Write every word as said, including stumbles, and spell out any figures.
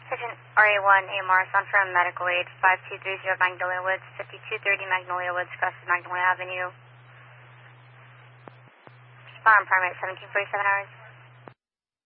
Sergeant R A one A Morris on from Medical Aid, five two three zero Magnolia Woods, fifty-two thirty Magnolia Woods, across Magnolia Avenue. Respond primary seventeen forty-seven hours.